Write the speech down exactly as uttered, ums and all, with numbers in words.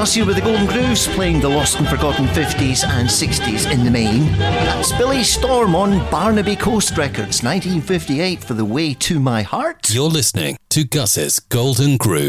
Gus here with the Golden Grooves, playing the lost and forgotten fifties and sixties in the main. That's Billy Storm on Barnaby Coast Records, nineteen fifty-eight, for The Way to My Heart. You're listening to Gus's Golden Groove.